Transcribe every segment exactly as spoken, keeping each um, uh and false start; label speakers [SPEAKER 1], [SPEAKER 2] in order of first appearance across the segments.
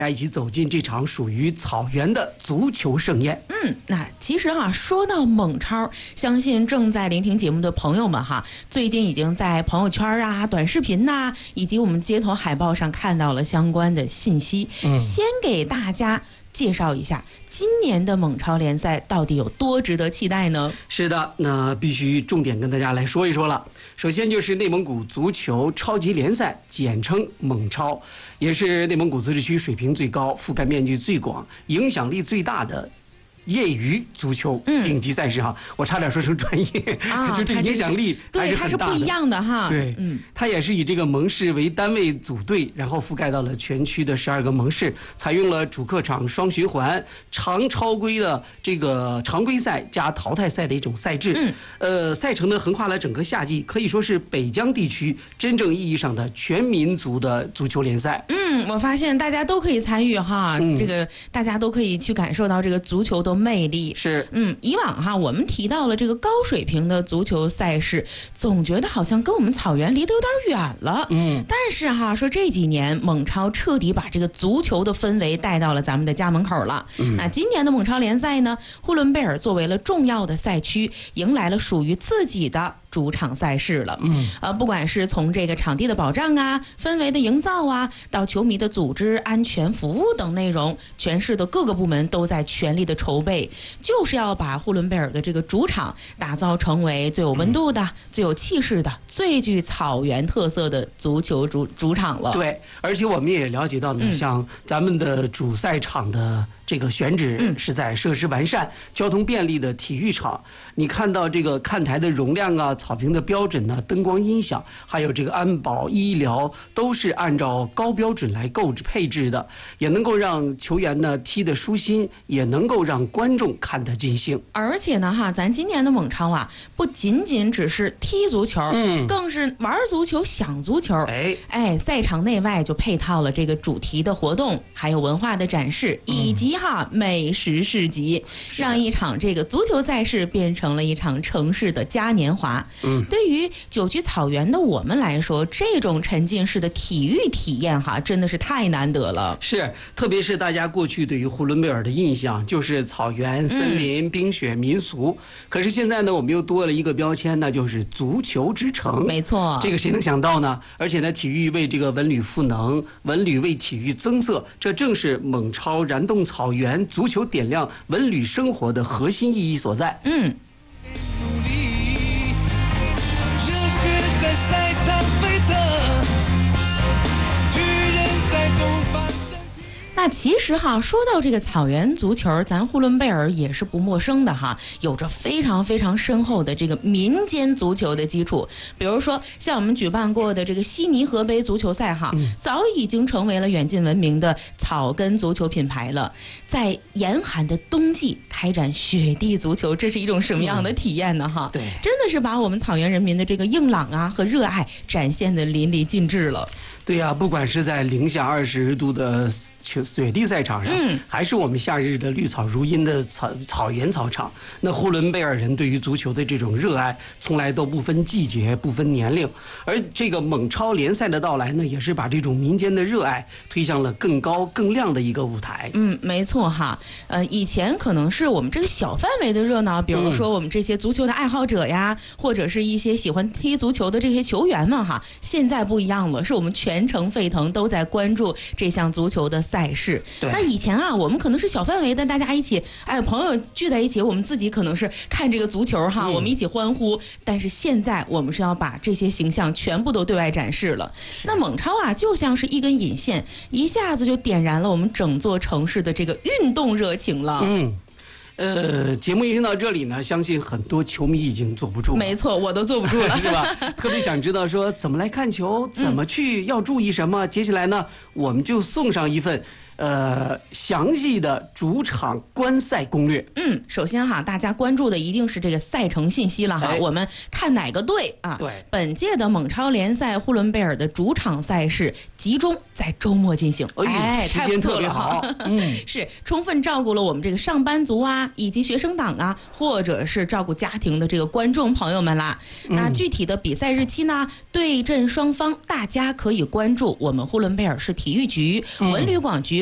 [SPEAKER 1] 大家一起走进这场属于草原的足球盛宴。
[SPEAKER 2] 嗯，那其实哈、啊，说到猛超，相信正在聆听节目的朋友们哈，最近已经在朋友圈啊、短视频呐、啊，以及我们街头海报上看到了相关的信息。嗯，先给大家介绍一下今年的猛超联赛到底有多值得期待呢？
[SPEAKER 1] 是的，那必须重点跟大家来说一说了。首先就是内蒙古足球超级联赛，简称猛超，也是内蒙古自治区水平最高、覆盖面积最广、影响力最大的业余足球顶级赛事哈、嗯，我差点说成专业，啊、就这个影响力还是很大的。对，它
[SPEAKER 2] 是不一样的哈。
[SPEAKER 1] 对，嗯，它也是以这个盟市为单位组队，然后覆盖到了全区的十二个盟市，采用了主客场双循环、长超规的这个常规赛加淘汰赛的一种赛制。嗯，呃，赛程呢横跨了整个夏季，可以说是北疆地区真正意义上的全民族的足球联赛。
[SPEAKER 2] 嗯，我发现大家都可以参与哈，嗯、这个大家都可以去感受到这个足球的魅力。
[SPEAKER 1] 是，
[SPEAKER 2] 嗯，以往哈我们提到了这个高水平的足球赛事，总觉得好像跟我们草原离得有点远了。嗯，但是哈说这几年猛超彻底把这个足球的氛围带到了咱们的家门口了。嗯，那今年的猛超联赛呢，呼伦贝尔作为了重要的赛区，迎来了属于自己的主场赛事了。嗯，呃，不管是从这个场地的保障啊、氛围的营造啊，到球迷的组织、安全服务等内容，全市的各个部门都在全力的筹备，就是要把呼伦贝尔的这个主场打造成为最有温度的、嗯、最有气势的、最具草原特色的足球主主场了。
[SPEAKER 1] 对，而且我们也了解到呢，嗯、像咱们的主赛场的这个选址是在设施完善、嗯、交通便利的体育场。你看到这个看台的容量啊、草坪的标准呢、啊、灯光音响，还有这个安保医疗，都是按照高标准来购置配置的，也能够让球员呢踢得舒心，也能够让观众看得尽兴。
[SPEAKER 2] 而且呢哈，咱今年的猛超啊，不仅仅只是踢足球，嗯，更是玩足球、想足球。哎哎，赛场内外就配套了这个主题的活动，还有文化的展示，以及哈、嗯、美食市集，让一场这个足球赛事变成了一场城市的嘉年华。嗯，对于久居草原的我们来说，这种沉浸式的体育体验哈，真的是太难得了。
[SPEAKER 1] 是，特别是大家过去对于呼伦贝尔的印象就是草原、森林、嗯、冰雪、民俗，可是现在呢，我们又多了一个标签，那就是足球之城。
[SPEAKER 2] 没错，
[SPEAKER 1] 这个谁能想到呢？而且呢，体育为这个文旅赋能，文旅为体育增色，这正是猛超燃动草原、足球点亮文旅生活的核心意义所在。嗯。
[SPEAKER 2] 那其实哈，说到这个草原足球，咱呼伦贝尔也是不陌生的哈，有着非常非常深厚的这个民间足球的基础。比如说，像我们举办过的这个悉尼河杯足球赛哈，嗯、早已经成为了远近闻名的草根足球品牌了。在严寒的冬季开展雪地足球，这是一种什么样的体验呢？哈、嗯，
[SPEAKER 1] 对，
[SPEAKER 2] 真的是把我们草原人民的这个硬朗啊和热爱展现得淋漓尽致了。
[SPEAKER 1] 对呀、啊，不管是在零下二十度的雪地赛场上，嗯，还是我们夏日的绿草如茵的草草原草场，那呼伦贝尔人对于足球的这种热爱，从来都不分季节、不分年龄。而这个猛超联赛的到来呢，也是把这种民间的热爱推向了更高、更亮的一个舞台。
[SPEAKER 2] 嗯，没错哈。呃，以前可能是我们这个小范围的热闹，比如说我们这些足球的爱好者呀，嗯、或者是一些喜欢踢足球的这些球员们哈。现在不一样了，是我们全。全城沸腾，都在关注这项足球的赛事。那以前啊，我们可能是小范围的，大家一起，哎，朋友聚在一起，我们自己可能是看这个足球哈，嗯、我们一起欢呼。但是现在，我们是要把这些形象全部都对外展示了。那猛超啊，就像是一根引线，一下子就点燃了我们整座城市的这个运动热情了。
[SPEAKER 1] 嗯。呃，节目一听到这里呢，相信很多球迷已经坐不住了。
[SPEAKER 2] 没错，我都坐不住了，
[SPEAKER 1] 是吧？特别想知道说怎么来看球，怎么去，要注意什么。嗯、接下来呢，我们就送上一份。呃，详细的主场观赛攻略。嗯，
[SPEAKER 2] 首先哈，大家关注的一定是这个赛程信息了哈。哎、我们看哪个队啊？
[SPEAKER 1] 对，
[SPEAKER 2] 本届的猛超联赛呼伦贝尔的主场赛事集中在周末进行，
[SPEAKER 1] 哎，时间特别好，
[SPEAKER 2] 嗯，是充分照顾了我们这个上班族啊，以及学生党啊，或者是照顾家庭的这个观众朋友们啦。嗯、那具体的比赛日期呢？对阵双方，大家可以关注我们呼伦贝尔市体育局、嗯、文旅广局。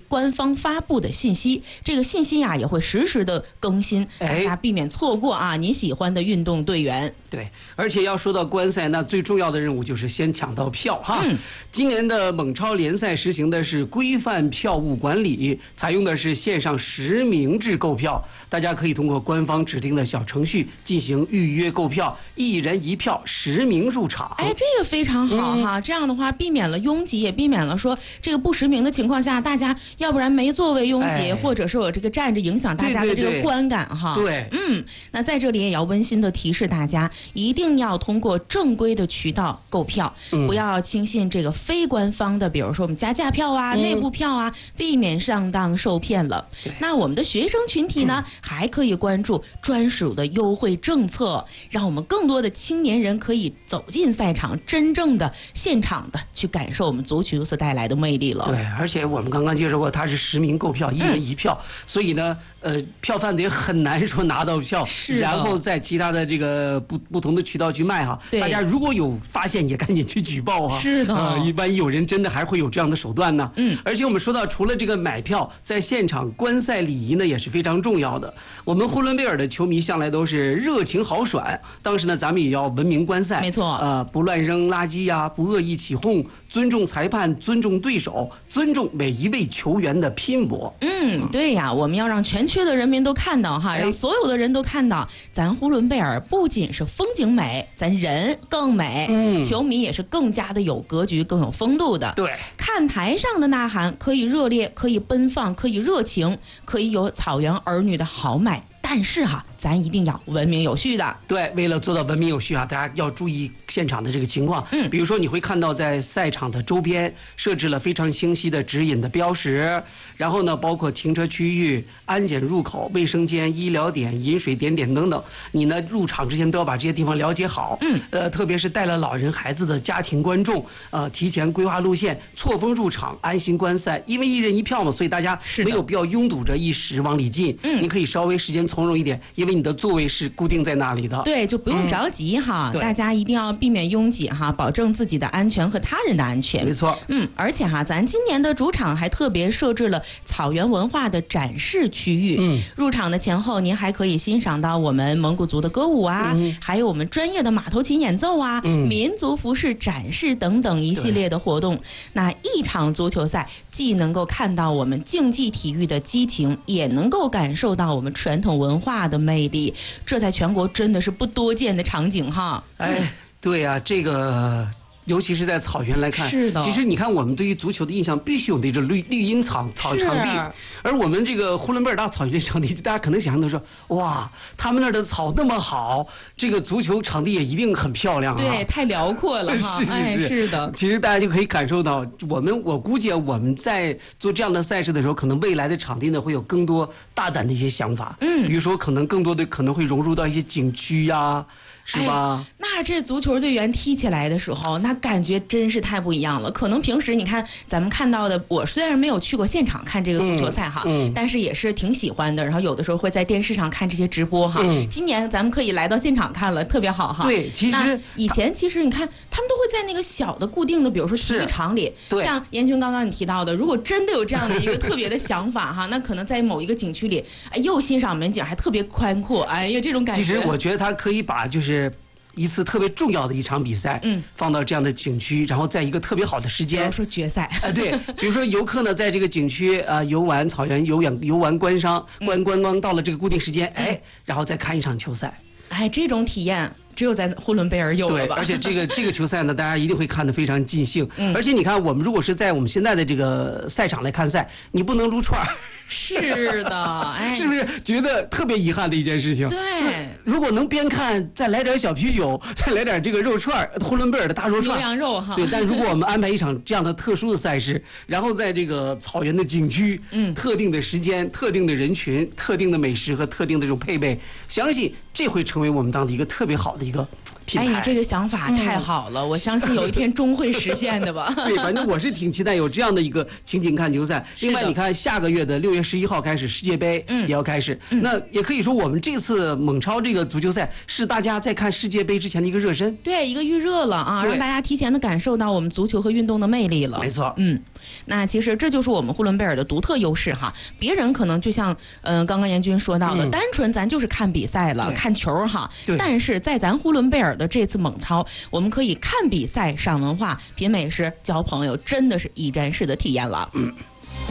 [SPEAKER 2] 官方发布的信息，这个信息呀、啊、也会实时的更新，大家避免错过啊你喜欢的运动队员。
[SPEAKER 1] 对，而且要说到观赛，那最重要的任务就是先抢到票哈。嗯、今年的蒙超联赛实行的是规范票务管理，采用的是线上实名制购票，大家可以通过官方指定的小程序进行预约购票，一人一票，实名入场。
[SPEAKER 2] 哎，这个非常好哈，嗯、这样的话避免了拥挤，也避免了说这个不实名的情况下，大家要不然没座位拥挤，哎、或者是有这个站着影响大家的这个观感哈。
[SPEAKER 1] 对，对
[SPEAKER 2] 嗯，那在这里也要温馨的提示大家，一定要通过正规的渠道购票，嗯、不要轻信这个非官方的，比如说我们加价票啊、嗯、内部票啊，避免上当受骗了。那我们的学生群体呢，嗯、还可以关注专属的优惠政策，让我们更多的青年人可以走进赛场，真正的现场的去感受我们足球所带来的魅力了。
[SPEAKER 1] 对，而且我们刚刚介绍过，它是实名购票，一人一票，嗯、所以呢，呃，票贩子也很难说拿到票，然后在其他的这个不不同的渠道去卖哈。大家如果有发现，也赶紧去举报哈。
[SPEAKER 2] 是的，
[SPEAKER 1] 呃，一般有人真的还会有这样的手段呢。嗯，而且我们说到，除了这个买票，在现场观赛礼仪呢也是非常重要的。我们呼伦贝尔的球迷向来都是热情豪爽，当时呢，咱们也要文明观赛，
[SPEAKER 2] 没错，
[SPEAKER 1] 呃，不乱扔垃圾呀、啊，不恶意起哄，尊重裁判，尊重对手，尊重每一位球员的拼搏。
[SPEAKER 2] 嗯，对呀，我们要让全区的人民都看到哈，让所有的人都看到，咱呼伦贝尔不仅是风景美，咱人更美，嗯，球迷也是更加的有格局，更有风度的。
[SPEAKER 1] 对，
[SPEAKER 2] 看台上的呐喊可以热烈，可以奔放，可以热情，可以有草原儿女的豪迈。但是哈，咱一定要文明有序的。
[SPEAKER 1] 对，为了做到文明有序啊，大家要注意现场的这个情况。嗯，比如说你会看到在赛场的周边设置了非常清晰的指引的标识，然后呢，包括停车区域、安检入口、卫生间、医疗点、饮水点点等等。你呢入场之前都要把这些地方了解好。嗯，呃，特别是带了老人、孩子的家庭观众，呃，提前规划路线，错峰入场，安心观赛。因为一人一票嘛，所以大家没有必要拥堵着一时往里进。嗯，你可以稍微时间从容一点，因为你的座位是固定在那里的。
[SPEAKER 2] 对，就不用着急哈，嗯、大家一定要避免拥挤哈，保证自己的安全和他人的安全。
[SPEAKER 1] 没错，
[SPEAKER 2] 嗯，而且哈，咱今年的主场还特别设置了草原文化的展示区域。嗯，入场的前后，您还可以欣赏到我们蒙古族的歌舞啊，嗯、还有我们专业的马头琴演奏啊，嗯、民族服饰展示等等一系列的活动。那一场足球赛，既能够看到我们竞技体育的激情，也能够感受到我们传统文化的魅力，这在全国真的是不多见的场景哈。
[SPEAKER 1] 哎，对呀、啊，这个尤其是在草原来看，
[SPEAKER 2] 是的。
[SPEAKER 1] 其实你看，我们对于足球的印象必须有那个绿绿茵场草场地，而我们这个呼伦贝尔大草原场地，大家可能想象的说，哇，他们那儿的草那么好，这个足球场地也一定很漂亮啊。
[SPEAKER 2] 对，太辽阔了哈。
[SPEAKER 1] 是是是、
[SPEAKER 2] 哎，是的。
[SPEAKER 1] 其实大家就可以感受到，我们我估计我们在做这样的赛事的时候，可能未来的场地呢会有更多大胆的一些想法。嗯，比如说可能更多的可能会融入到一些景区呀、啊。是吧、
[SPEAKER 2] 哎？那这足球队员踢起来的时候，那感觉真是太不一样了。可能平时你看咱们看到的，我虽然没有去过现场看这个足球赛哈，嗯嗯、但是也是挺喜欢的。然后有的时候会在电视上看这些直播哈。嗯、今年咱们可以来到现场看了，特别好哈。
[SPEAKER 1] 对，其实
[SPEAKER 2] 以前其实你看他们都会在那个小的固定的，比如说体育场里，像严军刚刚你提到的，如果真的有这样的一个特别的想法哈，那可能在某一个景区里，哎，又欣赏门景，还特别宽阔，哎呀，这种感觉。
[SPEAKER 1] 其实我觉得他可以把就是。一次特别重要的一场比赛，嗯，放到这样的景区，然后在一个特别好的时间，
[SPEAKER 2] 比如说决赛，
[SPEAKER 1] 啊、呃，对，比如说游客呢，在这个景区啊、呃、游玩草原游玩游玩观商观观光，到了这个固定时间，哎，嗯、然后再看一场球赛，
[SPEAKER 2] 哎，这种体验。只有在呼伦贝尔有了吧？
[SPEAKER 1] 对，而且这个这个球赛呢，大家一定会看得非常尽兴。嗯、而且你看，我们如果是在我们现在的这个赛场来看赛，你不能撸串儿。
[SPEAKER 2] 是的，哎，
[SPEAKER 1] 是不是觉得特别遗憾的一件事情？
[SPEAKER 2] 对，
[SPEAKER 1] 如果能边看再来点小啤酒，再来点这个肉串儿，呼伦贝尔的大肉串，
[SPEAKER 2] 牛羊肉哈。
[SPEAKER 1] 对，但如果我们安排一场这样的特殊的赛事，然后在这个草原的景区，嗯，特定的时间、特定的人群、特定的美食和特定的这种配备，相信这会成为我们当地一个特别好的一个品牌。
[SPEAKER 2] 哎，你这个想法太好了，嗯、我相信有一天终会实现的吧。
[SPEAKER 1] 对，反正我是挺期待有这样的一个情景看球赛。另外，你看下个月的六月十一号开始世界杯也要开始，嗯、那也可以说我们这次蒙超这个足球赛是大家在看世界杯之前的一个热身，
[SPEAKER 2] 对，一个预热了啊，让大家提前的感受到我们足球和运动的魅力了。
[SPEAKER 1] 没错，
[SPEAKER 2] 嗯。 那其实这就是我们呼伦贝尔的独特优势哈。别人可能就像嗯、呃、刚刚严军说到的，嗯、单纯咱就是看比赛了，看球哈。但是在咱呼伦贝尔的这次猛操，我们可以看比赛、赏文化、品美食、交朋友，真的是一站式的体验了。嗯